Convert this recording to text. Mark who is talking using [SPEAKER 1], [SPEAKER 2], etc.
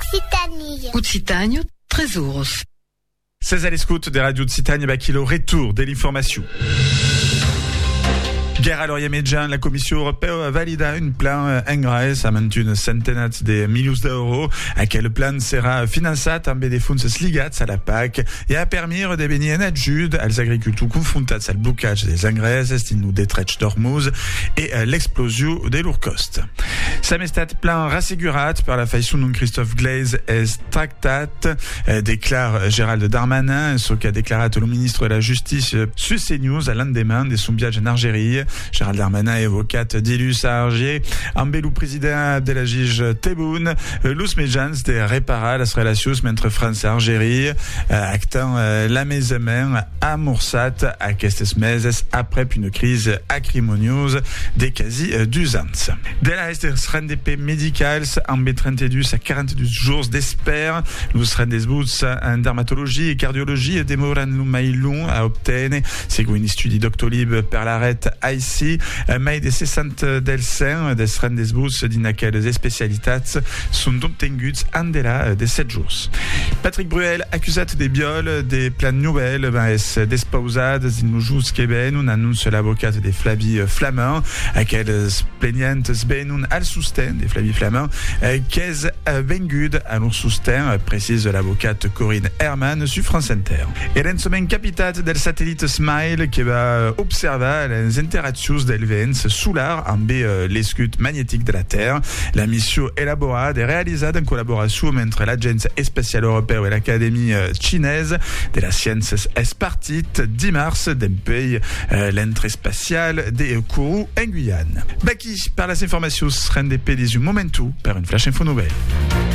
[SPEAKER 1] Occitanie, Tresuros.
[SPEAKER 2] 16 à l'escoute des radios de Occitanie, Bakilo, retour de l'information. Guerre à l'Orient-Médian, la Commission européenne a validé un plan engrais à une centaine de millions d'euros. Quel plan sera financé amb des fonds ligats à la PAC et a permis de venir en ajuda als agricultors confrontats al blocatge des engrais destinats des trets d'Hormuz et l'explosion des lourds costes. Sam estat plan rassegurat per la façon dont Christophe Glaise est tractat, déclare Gérald Darmanin, ce qu'a déclaré le ministre de la Justice sur CNews à l'endemain de son viatge en Algérie. Gérald Darmanin évocat d'Ilus à Argier, ambelou président de la juge Tebboune, l'us mejans de réparer les relations entre France et Algérie, actant la mesement amorsat à aquestes meses après une crise acrimonieuse des quasi 2 ans. De la reste RNDP médicals, amb 32 à 42 jours d'espère, l'us rendez-vous en dermatologie et cardiologie demoran mai long à obtenir, segons un estudi Doctolib per l'arrêt ici, mai de 60 dels rendez-vous d'inaquelles spécialitats sont obtenguts en delà de 7 jours. Patrick Bruel, accusat de viol des plans nouvelles, es despausat in nos jours que ben, un annonce l'avocat de Flavie Flamand, aquelles plaignantes ben al susten de Flavie Flamand, qu'es vengud à leur susten, précise l'avocate Corinne Herman sur France Inter. Et l'ensemen capitat del satellite Smile qui va observer les interactions del vent solar amb l'escut magnétique de la Terre. La mission élaborée et réalisée en collaboration entre l'Agence spatiale européenne et l'Académie chinoise de la science est partie 10 mars d'un pays l'entrée spatiale des Kourou en Guyane. Baki, par les informations RNDP des momentu par une flash info nouvelle.